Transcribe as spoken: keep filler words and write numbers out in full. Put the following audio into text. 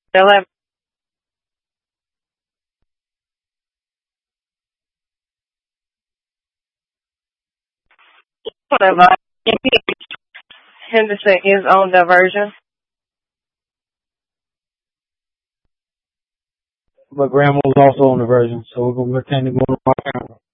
eleven. Whatever. Henderson is on diversion. But grandma was also on the version, so we're going to kind of go on.